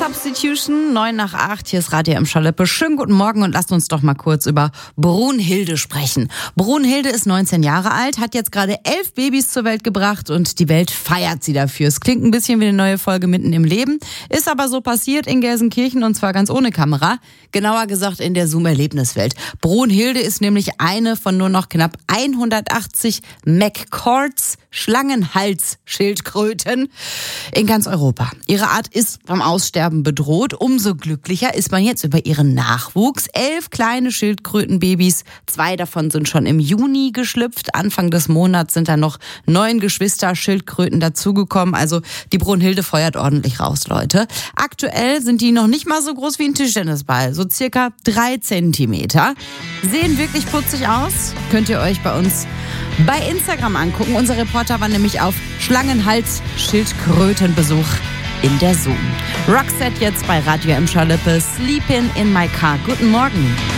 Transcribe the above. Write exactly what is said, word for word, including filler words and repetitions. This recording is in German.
Substitution, neun nach acht, hier ist Radio M. Schalippe. Schönen guten Morgen und lasst uns doch mal kurz über Brunhilde sprechen. Brunhilde ist neunzehn Jahre alt, hat jetzt gerade elf Babys zur Welt gebracht und die Welt feiert sie dafür. Es klingt ein bisschen wie eine neue Folge mitten im Leben, ist aber so passiert in Gelsenkirchen und zwar ganz ohne Kamera. Genauer gesagt in der Zoom-Erlebniswelt. Brunhilde ist nämlich eine von nur noch knapp hundertachtzig McCords Schlangenhalsschildkröten in ganz Europa. Ihre Art ist vom Aussterben bedroht. Umso glücklicher ist man jetzt über ihren Nachwuchs. Elf kleine Schildkrötenbabys, zwei davon sind schon im Juni geschlüpft. Anfang des Monats sind da noch neun Geschwister-Schildkröten dazugekommen. Also die Brunhilde feuert ordentlich raus, Leute. Aktuell sind die noch nicht mal so groß wie ein Tischtennisball, so circa drei Zentimeter. Sehen wirklich putzig aus. Könnt ihr euch bei uns bei Instagram angucken. Unser Reporter war nämlich auf Schlangenhals-Schildkrötenbesuch in der Zoom. Roxette jetzt bei Radio M. Schalippe. Sleepin' in my car. Guten Morgen.